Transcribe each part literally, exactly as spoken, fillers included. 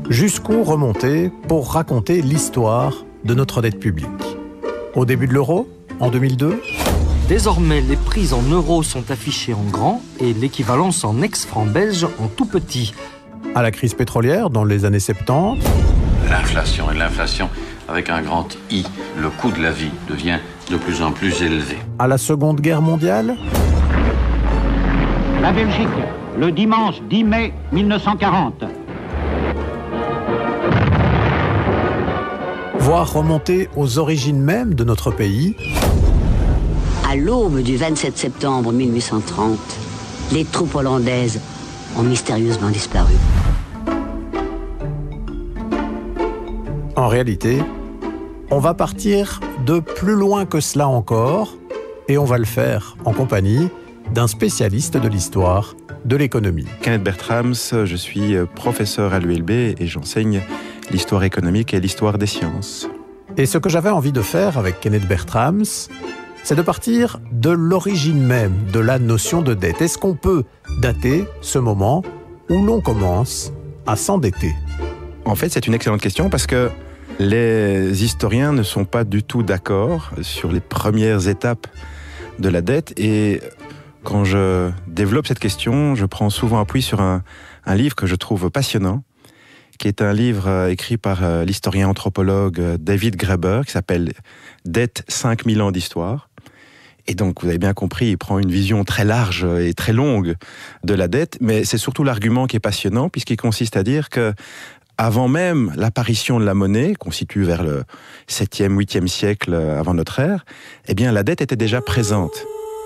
Jusqu'où remonter pour raconter l'histoire de notre dette publique? Au début de l'euro, en deux mille deux? Désormais, les prix en euros sont affichés en grand et l'équivalence en ex-francs belges en tout petit. À la crise pétrolière dans les années soixante-dix? L'inflation et l'inflation avec un grand I. Le coût de la vie devient de plus en plus élevé. À la Seconde Guerre mondiale? La Belgique, le dimanche dix mai mille neuf cent quarante. Voire remonter aux origines mêmes de notre pays. À l'aube du vingt-sept septembre mille huit cent trente, les troupes hollandaises ont mystérieusement disparu. En réalité, on va partir de plus loin que cela encore, et on va le faire en compagnie d'un spécialiste de l'histoire de l'économie. Kenneth Bertrams, je suis professeur à l'U L B et j'enseigne l'histoire économique et l'histoire des sciences. Et ce que j'avais envie de faire avec Kenneth Bertrams, c'est de partir de l'origine même de la notion de dette. Est-ce qu'on peut dater ce moment où l'on commence à s'endetter? En fait, c'est une excellente question parce que les historiens ne sont pas du tout d'accord sur les premières étapes de la dette. Et quand je développe cette question, je prends souvent appui sur un, un livre que je trouve passionnant, qui est un livre écrit par l'historien anthropologue David Graeber, qui s'appelle « Dette, cinq mille ans d'histoire ». Et donc, vous avez bien compris, il prend une vision très large et très longue de la dette, mais c'est surtout l'argument qui est passionnant, puisqu'il consiste à dire que avant même l'apparition de la monnaie, qu'on situe vers le septième, huitième siècle avant notre ère, eh bien, la dette était déjà présente.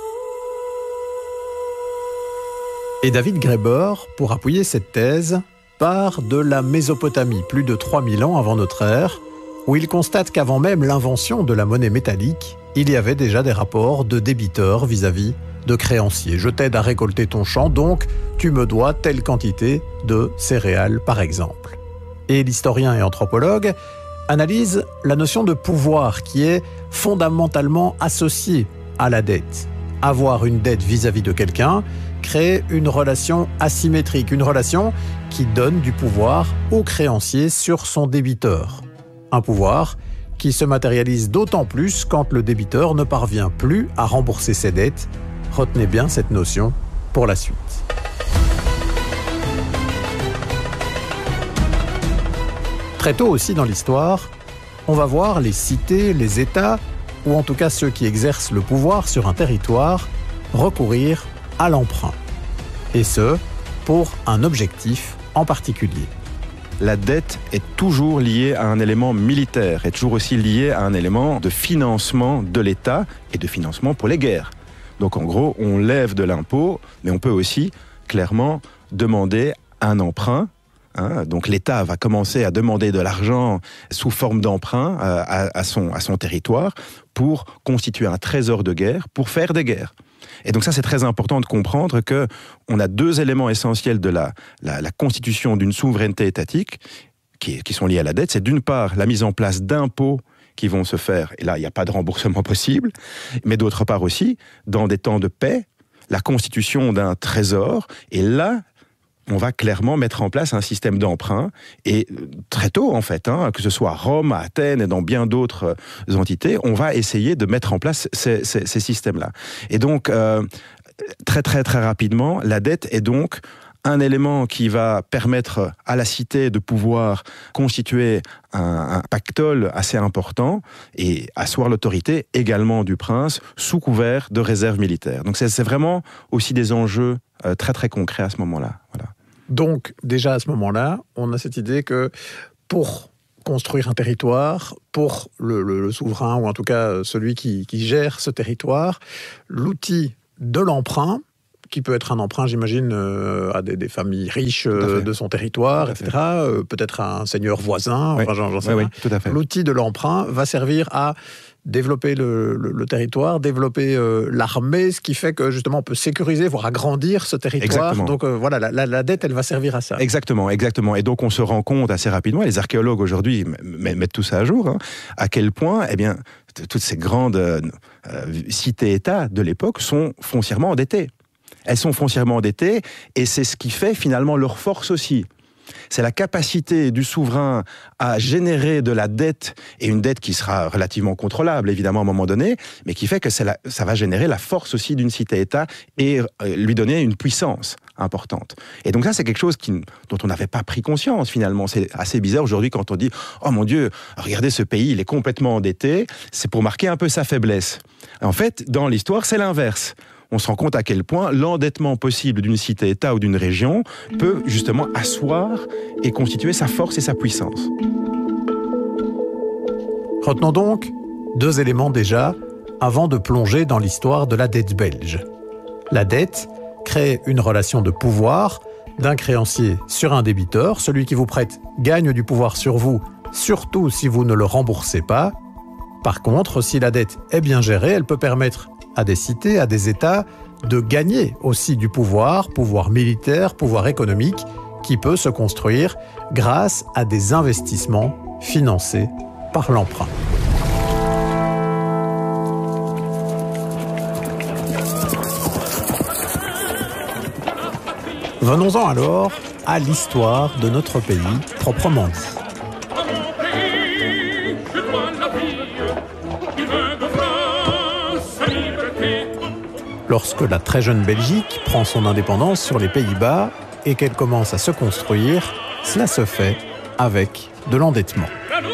Et David Graeber, pour appuyer cette thèse, part de la Mésopotamie, plus de trois mille ans avant notre ère, où il constate qu'avant même l'invention de la monnaie métallique, il y avait déjà des rapports de débiteurs vis-à-vis de créanciers. Je t'aide à récolter ton champ, donc tu me dois telle quantité de céréales, par exemple. Et l'historien et anthropologue analyse la notion de pouvoir qui est fondamentalement associée à la dette. Avoir une dette vis-à-vis de quelqu'un crée une relation asymétrique, une relation qui donne du pouvoir au créancier sur son débiteur. Un pouvoir qui se matérialise d'autant plus quand le débiteur ne parvient plus à rembourser ses dettes. Retenez bien cette notion pour la suite. Très tôt aussi dans l'histoire, on va voir les cités, les États, ou en tout cas ceux qui exercent le pouvoir sur un territoire, recourir à l'emprunt. Et ce, pour un objectif en particulier. La dette est toujours liée à un élément militaire, est toujours aussi liée à un élément de financement de l'État et de financement pour les guerres. Donc en gros, on lève de l'impôt, mais on peut aussi clairement demander un emprunt. Hein, donc l'État va commencer à demander de l'argent sous forme d'emprunt à, à, son, à son territoire pour constituer un trésor de guerre, pour faire des guerres. Et donc ça, c'est très important de comprendre qu'on a deux éléments essentiels de la, la, la constitution d'une souveraineté étatique qui, qui sont liés à la dette. C'est d'une part la mise en place d'impôts qui vont se faire, et là, il n'y a pas de remboursement possible, mais d'autre part aussi, dans des temps de paix, la constitution d'un trésor, et là, on va clairement mettre en place un système d'emprunt, et très tôt en fait, hein, que ce soit à Rome, à Athènes et dans bien d'autres entités, on va essayer de mettre en place ces, ces, ces systèmes-là. Et donc, euh, très très très rapidement, la dette est donc un élément qui va permettre à la cité de pouvoir constituer un, un pactole assez important et asseoir l'autorité également du prince sous couvert de réserves militaires. Donc c'est, c'est vraiment aussi des enjeux euh, très très concrets à ce moment-là. Voilà. Donc déjà à ce moment-là, on a cette idée que pour construire un territoire, pour le, le, le souverain ou en tout cas celui qui, qui gère ce territoire, l'outil de l'emprunt, qui peut être un emprunt, j'imagine, euh, à des, des familles riches euh, de son territoire, et cetera. Euh, peut-être à un seigneur voisin, oui. enfin, j'en, j'en sais oui, rien. Oui, tout à fait. L'outil de l'emprunt va servir à développer le, le, le territoire, développer euh, l'armée, ce qui fait que justement on peut sécuriser, voire agrandir ce territoire. Exactement. Donc euh, voilà, la, la, la dette, elle va servir à ça. Exactement, exactement. Et donc on se rend compte assez rapidement, les archéologues aujourd'hui m- m- mettent tout ça à jour, hein, à quel point, eh bien, t- toutes ces grandes euh, cités-États de l'époque sont foncièrement endettées. Elles sont foncièrement endettées, et c'est ce qui fait finalement leur force aussi. C'est la capacité du souverain à générer de la dette, et une dette qui sera relativement contrôlable, évidemment, à un moment donné, mais qui fait que c'est la, ça va générer la force aussi d'une cité-État et euh, lui donner une puissance importante. Et donc ça, c'est quelque chose qui, dont on n'avait pas pris conscience, finalement. C'est assez bizarre aujourd'hui quand on dit « Oh mon Dieu, regardez ce pays, il est complètement endetté », c'est pour marquer un peu sa faiblesse. En fait, dans l'histoire, c'est l'inverse. On se rend compte à quel point l'endettement possible d'une cité-État ou d'une région peut justement asseoir et constituer sa force et sa puissance. Retenons donc deux éléments déjà avant de plonger dans l'histoire de la dette belge. La dette crée une relation de pouvoir d'un créancier sur un débiteur. Celui qui vous prête gagne du pouvoir sur vous, surtout si vous ne le remboursez pas. Par contre, si la dette est bien gérée, elle peut permettre à des cités, à des États, de gagner aussi du pouvoir, pouvoir militaire, pouvoir économique, qui peut se construire grâce à des investissements financés par l'emprunt. Venons-en alors à l'histoire de notre pays proprement dit. Lorsque la très jeune Belgique prend son indépendance sur les Pays-Bas et qu'elle commence à se construire, cela se fait avec de l'endettement.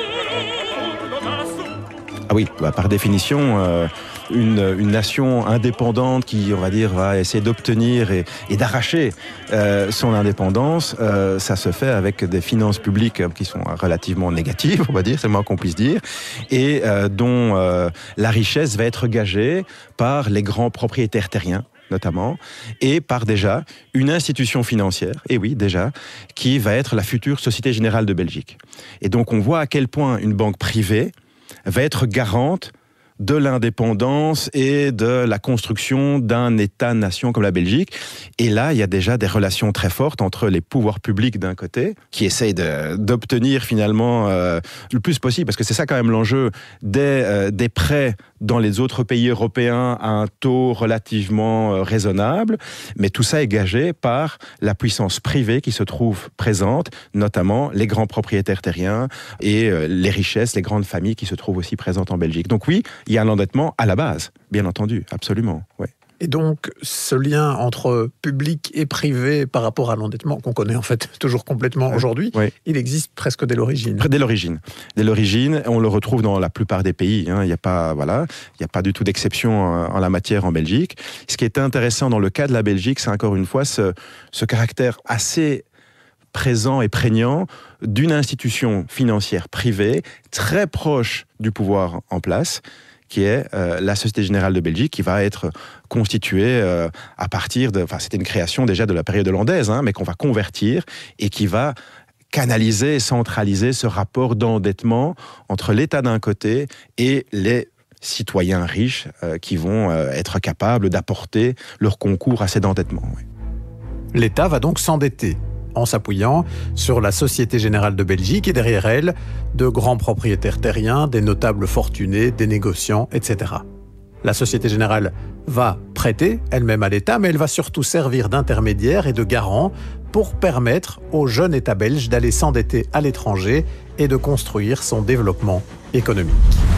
Ah oui, bah par définition, euh, une, une nation indépendante qui, on va dire, va essayer d'obtenir et, et d'arracher euh, son indépendance, euh, ça se fait avec des finances publiques qui sont relativement négatives, on va dire, c'est le moins qu'on puisse dire, et euh, dont euh, la richesse va être gagée par les grands propriétaires terriens, notamment, et par déjà une institution financière, et oui, déjà, qui va être la future Société Générale de Belgique. Et donc on voit à quel point une banque privée va être garante de l'indépendance et de la construction d'un État-nation comme la Belgique. Et là, il y a déjà des relations très fortes entre les pouvoirs publics d'un côté, qui essayent de, d'obtenir finalement euh, le plus possible, parce que c'est ça quand même l'enjeu, des, euh, des prêts dans les autres pays européens à un taux relativement euh, raisonnable, mais tout ça est gagé par la puissance privée qui se trouve présente, notamment les grands propriétaires terriens et euh, les richesses, les grandes familles qui se trouvent aussi présentes en Belgique. Donc oui, il y a l'endettement à la base, bien entendu, absolument, oui. Et donc, ce lien entre public et privé par rapport à l'endettement, qu'on connaît en fait toujours complètement oui. aujourd'hui, oui. il existe presque dès l'origine. Dès l'origine. Dès l'origine, on le retrouve dans la plupart des pays. Hein. Il n'y a pas, voilà, il n'y a pas du tout d'exception en la matière en Belgique. Ce qui est intéressant dans le cas de la Belgique, c'est encore une fois ce, ce caractère assez présent et prégnant d'une institution financière privée très proche du pouvoir en place, qui est euh, la Société Générale de Belgique, qui va être constituée euh, à partir de... Enfin, c'était une création déjà de la période hollandaise, hein, mais qu'on va convertir et qui va canaliser et centraliser ce rapport d'endettement entre l'État d'un côté et les citoyens riches euh, qui vont euh, être capables d'apporter leur concours à cet endettement. Oui. L'État va donc s'endetter en s'appuyant sur la Société Générale de Belgique et derrière elle, de grands propriétaires terriens, des notables fortunés, des négociants, et cetera. La Société Générale va prêter elle-même à l'État, mais elle va surtout servir d'intermédiaire et de garant pour permettre au jeune État belge d'aller s'endetter à l'étranger et de construire son développement économique.